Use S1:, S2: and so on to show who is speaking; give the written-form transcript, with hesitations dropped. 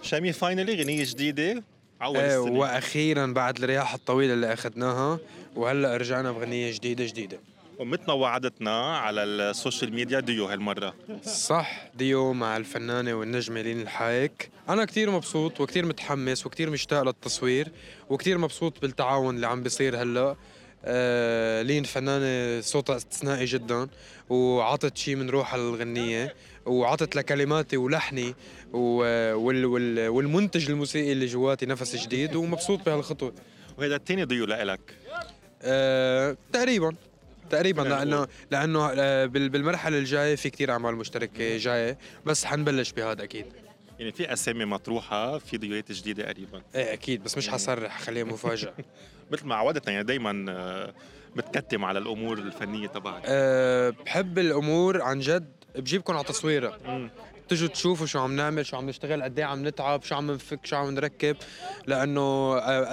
S1: شامي فاينلي غنية جديدة أول السنة.
S2: واخيرا بعد الرياح الطويله اللي اخذناها وهلا رجعنا بغنيه جديده.
S1: ومثل ما وعدتنا على السوشيال ميديا ديو هالمرة.
S2: صح، ديو مع الفنانه والنجمه لين الحايك. انا كتير مبسوط وكتير متحمس وكتير مشتاق للتصوير وكتير مبسوط بالتعاون اللي عم بيصير هلا. لين فنانة صوتها استثنائي جدا وعطت شي من روحها للغنية وعطت لكلماتي ولحني والمنتج الموسيقي اللي جواتي نفس جديد ومبسوط بهالخطوة.
S1: وهذا التاني ديو لإلك.
S2: تقريبا
S1: فينا نقول.
S2: لأنه بالمرحلة الجاية في كتير أعمال مشتركة جاية بس حنبلش بهذا أكيد.
S1: يعني في أسامي مطروحة في ديوات جديدة قريبا.
S2: ايه أكيد بس مش حصرح، خليها مفاجأة.
S1: مثل ما عودتنا يعني دايما متكتم على الأمور الفنية تبعك.
S2: بحب الأمور عن جد، بجيبكم على تصويرة تجوا تشوفوا شو عم نعمل، شو عم نشتغل، قد ايه عم نتعب، شو عم نفك، شو عم نركب. لأنه